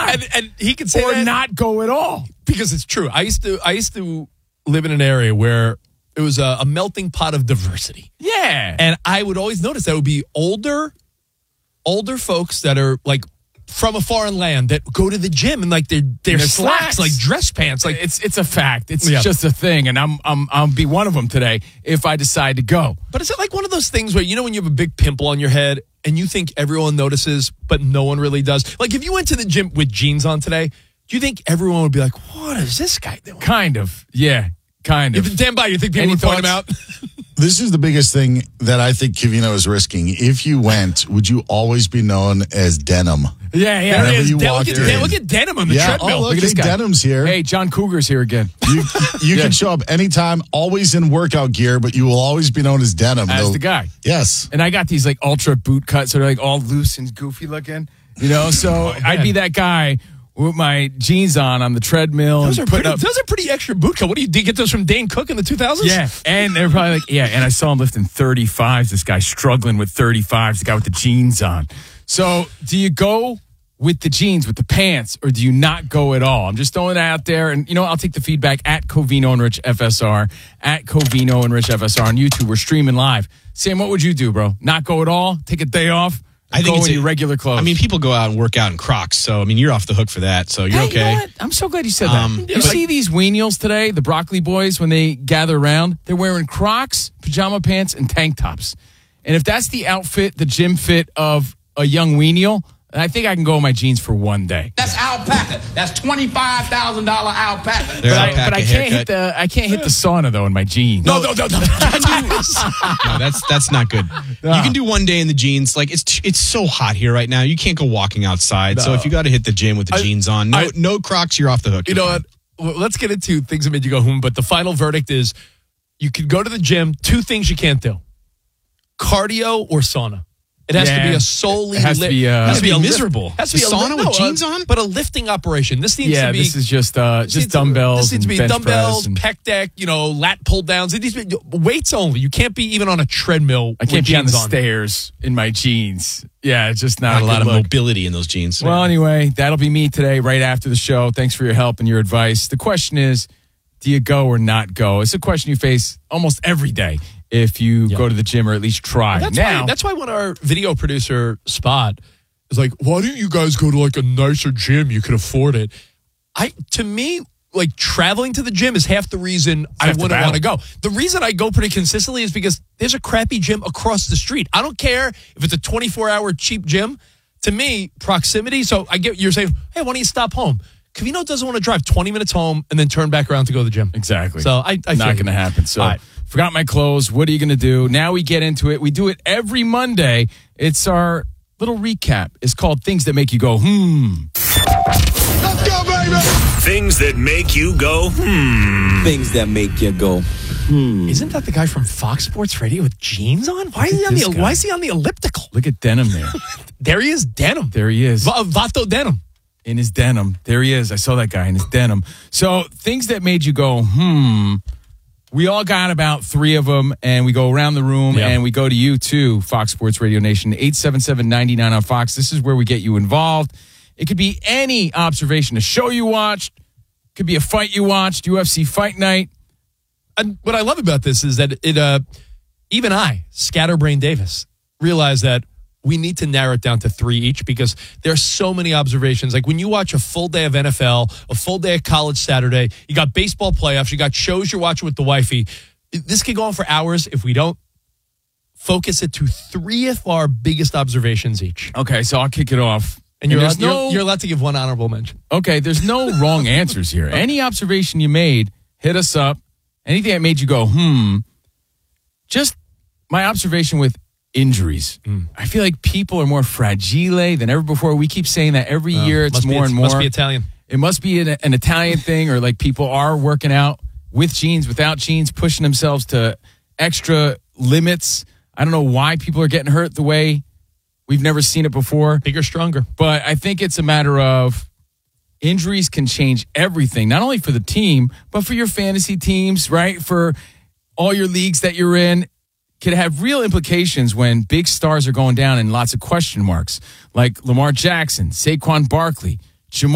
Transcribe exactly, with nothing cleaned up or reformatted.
and, and he can say or that not go at all. because it's true. I used to I used to live in an area where it was a, a melting pot of diversity. Yeah. And I would always notice that it would be older, older folks that are like from a foreign land that go to the gym and like their their Their slacks, slacks. like dress pants, like it's it's a fact. It's Yeah. just a thing, and I'm I'm I'll be one of them today if I decide to go. But is it like one of those things where, you know, when you have a big pimple on your head and you think everyone notices, but no one really does? Like if you went to the gym with jeans on today, do you think everyone would be like, what is this guy doing? Kind of, yeah, kind of. If, damn by, you think people Any would point him out? thoughts? This is the biggest thing that I think Covino is risking. If you went, would you always be known as Denim? Yeah, yeah. Whenever There it is. you Dan- walk look, at, in. Dan- look at denim on the Yeah, treadmill. oh, look, Look at this hey, guy. Denim's here. Hey, John Cougar's here again. You, you Yeah. can show up anytime, always in workout gear, but you will always be known as Denim. As They'll- the guy. Yes. And I got these like ultra boot cuts that are like all loose and goofy looking, you know. So I'd be that guy with my jeans on on the treadmill Those are, and putting pretty, up. those are pretty extra boot cut. What do you, did you get those from Dane Cook in the two thousands? Yeah, and they're probably like, yeah. And I saw him lifting thirty-fives. This guy struggling with thirty-fives. The guy with the jeans on. So do you go with the jeans, with the pants, or do you not go at all? I'm just throwing that out there, and you know, I'll take the feedback at Covino and Rich F S R, at Covino and Rich F S R on YouTube. We're streaming live. Sam, what would you do, bro? Not go at all? Take a day off? I think go it's in a- your regular clothes. I mean, people go out and work out in Crocs, so I mean, you're off the hook for that. So you're Hey, okay. You know what? I'm so glad you said Um, that. You but- see these weenials today, the broccoli boys, when they gather around, they're wearing Crocs, pajama pants, and tank tops. And if that's the outfit, the gym fit of a young weenial, I think I can go in my jeans for one day. That's alpaca. That's twenty-five thousand dollars alpaca. Their But I, alpaca but I can't hit haircut. the I can't hit the sauna though in my jeans. No, no, no, no. No, that's that's not good. You can do one day in the jeans. Like it's it's so hot here right now. You can't go walking outside. So if you got to hit the gym with the I- jeans on, no I- no Crocs, you're off the hook. You You're know fine. what? Well, let's get into things that made you go home. But the final verdict is you could go to the gym. Two things you can't do: cardio or sauna. It has Yeah. to be a solely It has to li- be, uh, has to be That'd a be lift- miserable. Has to be The a sauna li- with no, jeans uh, on? but a lifting operation. This needs Yeah, to be. this is just uh, this just needs to- dumbbells This needs to and be bench dumbbells, press and- pec deck, you know, lat pull downs. It needs to be weights only. You can't be even on a treadmill. I can't with be on the jeans stairs in my jeans. Yeah, it's just not, Not a good lot of look. mobility in those jeans. Well, anyway, that'll be me today, right after the show. Thanks for your help and your advice. The question is, do you go or not go? It's a question you face almost every day if you go to the gym or at least try. That's now, why. That's why when our video producer Spot is like, "Why don't you guys go to like a nicer gym? You could afford it." I to me, like traveling to the gym is half the reason I half the wouldn't battle. want to go. The reason I go pretty consistently is because there's a crappy gym across the street. I don't care if it's a twenty-four hour cheap gym. To me, proximity. So I get you're saying, "Hey, why don't you stop home?" Covino doesn't want to drive twenty minutes home and then turn back around to go to the gym. exactly. So I, I feel not you. going to happen. So All right. forgot my clothes. What are you going to do? Now we get into it. We do it every Monday. It's our little recap. It's called Things That Make You Go, hmm. Things that make you go, hmm. Things that make you go. Isn't that the guy from Fox Sports Radio with jeans on? Why is he on this the guy. Why is he on the elliptical? Look at denim there. There he is, denim. There he is. Va- Vato denim. In his denim. There he is. I saw that guy in his denim. So things that made you go, hmm. We all got about three of them, and we go around the room, Yeah. and we go to you too, Fox Sports Radio Nation, eight seven seven, nine nine on Fox. This is where we get you involved. It could be any observation, a show you watched, could be a fight you watched, U F C Fight Night. And what I love about this is that it, uh, even I, Scatterbrain Davis, realize that we need to narrow it down to three each because there are so many observations. Like when you watch a full day of N F L, a full day of college Saturday, you got baseball playoffs, you got shows you're watching with the wifey. This could go on for hours if we don't focus it to three of our biggest observations each. Okay, so I'll kick it off. And you're, there's allowed, no, you're, you're allowed to give one honorable mention. Okay, there's no wrong answers here. Any observation you made, hit us up. Anything that made you go, hmm. Just my observation with injuries. Mm. I feel like people are more fragile than ever before. We keep saying that every year. It's Must be- more and more. Must be Italian. It must be an, an Italian thing, or like people are working out with jeans, without jeans, pushing themselves to extra limits. I don't know why people are getting hurt the way we've never seen it before. Bigger, stronger. But I think it's a matter of injuries can change everything, not only for the team, but for your fantasy teams, right? For all your leagues that you're in. Could have real implications when big stars are going down and lots of question marks, like Lamar Jackson, Saquon Barkley, Jamar